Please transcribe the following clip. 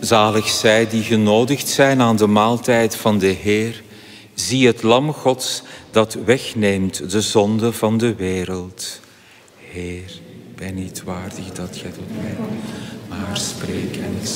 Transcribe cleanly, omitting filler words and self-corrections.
Zalig zij die genodigd zijn aan de maaltijd van de Heer. Zie het lam Gods dat wegneemt de zonde van de wereld. Heer, ik ben niet waardig dat gij tot mij komt, maar spreek en ik